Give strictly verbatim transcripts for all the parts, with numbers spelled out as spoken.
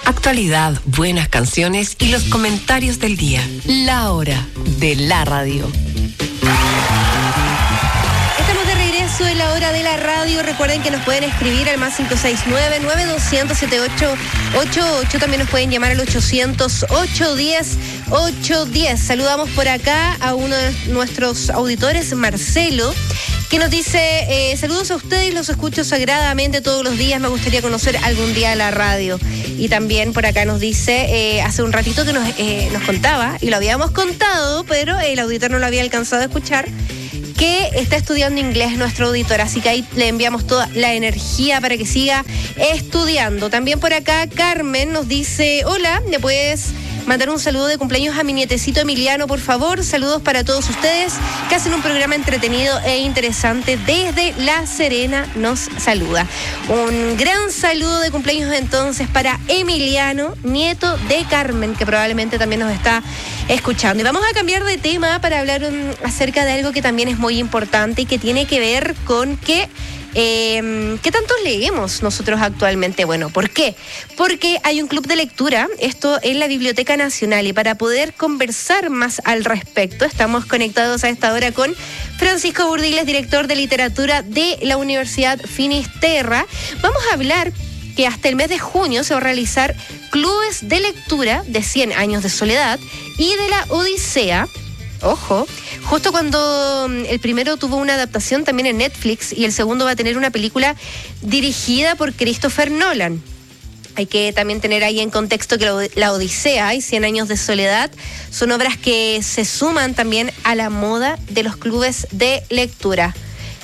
Actualidad, buenas canciones y los comentarios del día. La hora de la radio. Estamos de regreso en la hora de la radio. Recuerden que nos pueden escribir al más cinco seis nueve, nueve dos cero cero, siete ocho ocho ocho. También nos pueden llamar al ochocientos, ochocientos diez, ochocientos diez. Saludamos por acá a uno de nuestros auditores, Marcelo, que nos dice, eh, saludos a ustedes, los escucho sagradamente todos los días, me gustaría conocer algún día la radio. Y también por acá nos dice, eh, hace un ratito que nos, eh, nos contaba, y lo habíamos contado, pero el auditor no lo había alcanzado a escuchar, que está estudiando inglés nuestro auditor, así que ahí le enviamos toda la energía para que siga estudiando. También por acá Carmen nos dice, hola, ¿me puedes mandar un saludo de cumpleaños a mi nietecito Emiliano, por favor? Saludos para todos ustedes que hacen un programa entretenido e interesante. Desde La Serena nos saluda. Un gran saludo de cumpleaños entonces para Emiliano, nieto de Carmen, que probablemente también nos está escuchando. Y vamos a cambiar de tema para hablar um, acerca de algo que también es muy importante y que tiene que ver con que Eh, ¿qué tanto leemos nosotros actualmente? Bueno, ¿por qué? Porque hay un club de lectura, esto en la Biblioteca Nacional, y para poder conversar más al respecto, estamos conectados a esta hora con Francisco Burdiles, director de literatura de la Universidad Finisterra. Vamos a hablar que hasta el mes de junio se va a realizar clubes de lectura de cien años de soledad y de la Odisea. Ojo, justo cuando el primero tuvo una adaptación también en Netflix y el segundo va a tener una película dirigida por Christopher Nolan. Hay que también tener ahí en contexto que la Odisea y cien años de soledad son obras que se suman también a la moda de los clubes de lectura.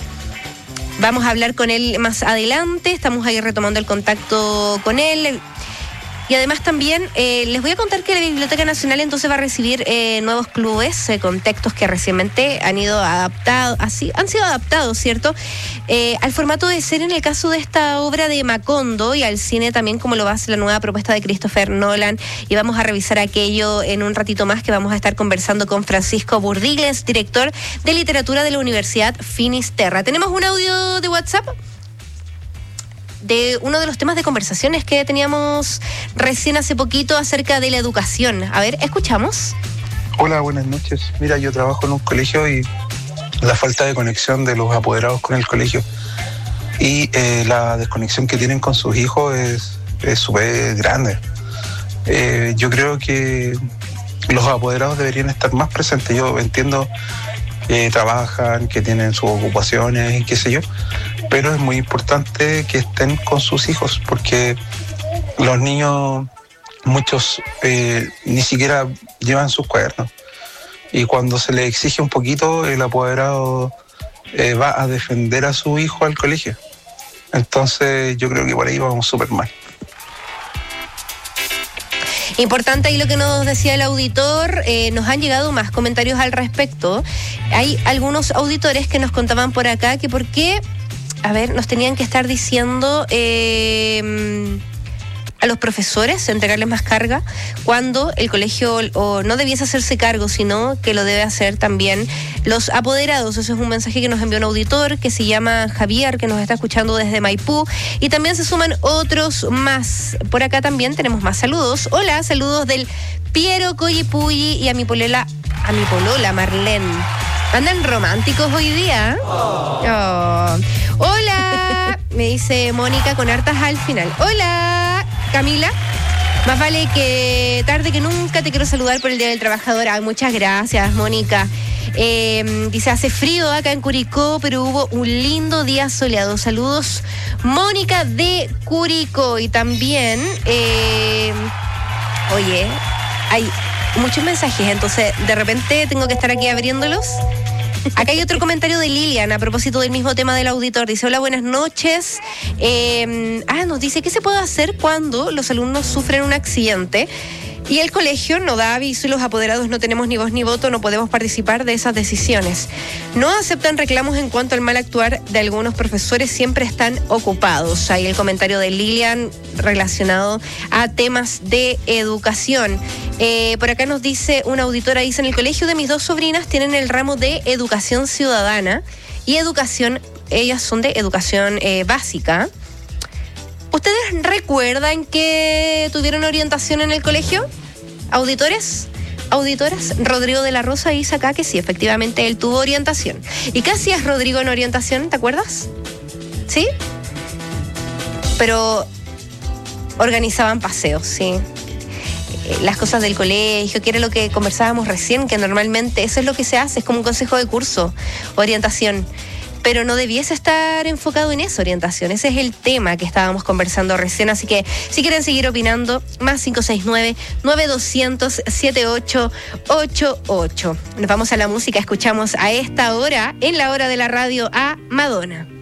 Vamos a hablar con él más adelante, estamos ahí retomando el contacto con él. Y además también eh, les voy a contar que la Biblioteca Nacional entonces va a recibir eh, nuevos clubes eh, con textos que recientemente han ido adaptados, así han sido adaptados, ¿cierto? Eh, al formato de serie en el caso de esta obra de Macondo y al cine también, como lo va a hacer la nueva propuesta de Christopher Nolan. Y vamos a revisar aquello en un ratito más, que vamos a estar conversando con Francisco Burdiles, director de literatura de la Universidad Finisterra. Tenemos un audio de WhatsApp de uno de los temas de conversaciones que teníamos recién hace poquito acerca de la educación. A ver, escuchamos. Hola, buenas noches. Mira, yo trabajo en un colegio y la falta de conexión de los apoderados con el colegio y eh, la desconexión que tienen con sus hijos es es súper grande. Eh, yo creo que los apoderados deberían estar más presentes. Yo entiendo que trabajan, que tienen sus ocupaciones y qué sé yo, pero es muy importante que estén con sus hijos, porque los niños, muchos eh, ni siquiera llevan sus cuadernos, y cuando se les exige un poquito, el apoderado eh, va a defender a su hijo al colegio. Entonces yo creo que por ahí vamos súper mal. Importante ahí lo que nos decía el auditor, eh, nos han llegado más comentarios al respecto. Hay algunos auditores que nos contaban por acá que por qué, a ver, nos tenían que estar diciendo eh, a los profesores entregarles más carga cuando el colegio o no debiese hacerse cargo, sino que lo debe hacer también los apoderados. Eso es un mensaje que nos envió un auditor que se llama Javier, que nos está escuchando desde Maipú, y también se suman otros más. Por acá también tenemos más saludos. Hola, saludos del Piero Coyipuyi y a mi polola, a mi polola Marlene. Andan románticos hoy día. Oh. Oh. Hola, me dice Mónica con hartas al final. Hola, Camila. Más vale que tarde que nunca, te quiero saludar por el Día del Trabajador. Ay, muchas gracias, Mónica. Eh, dice, hace frío acá en Curicó, pero hubo un lindo día soleado. Saludos, Mónica de Curicó. Y también, eh, oye, hay muchos mensajes, entonces de repente tengo que estar aquí abriéndolos. Acá hay otro comentario de Lilian a propósito del mismo tema del auditor. Dice, hola, buenas noches. Eh, ah, nos dice, ¿qué se puede hacer cuando los alumnos sufren un accidente y el colegio no da aviso y los apoderados no tenemos ni voz ni voto, no podemos participar de esas decisiones? No aceptan reclamos en cuanto al mal actuar de algunos profesores, siempre están ocupados. Ahí el comentario de Lilian relacionado a temas de educación. Eh, por acá nos dice una auditora, dice, en el colegio de mis dos sobrinas tienen el ramo de educación ciudadana y educación, ellas son de educación eh, básica. ¿Ustedes recuerdan que tuvieron orientación en el colegio? ¿Auditores? ¿Auditoras? Rodrigo de la Rosa dice acá que sí, efectivamente él tuvo orientación. ¿Y qué hacías, Rodrigo, en orientación? ¿Te acuerdas? ¿Sí? Pero organizaban paseos, sí. Las cosas del colegio, que era lo que conversábamos recién, que normalmente eso es lo que se hace, es como un consejo de curso, orientación. Pero no debiese estar enfocado en eso, orientación. Ese es el tema que estábamos conversando recién. Así que si quieren seguir opinando, más cinco seis nueve, nueve dos cero cero, siete ocho ocho ocho. Nos vamos a la música, escuchamos a esta hora, en la hora de la radio, a Madonna.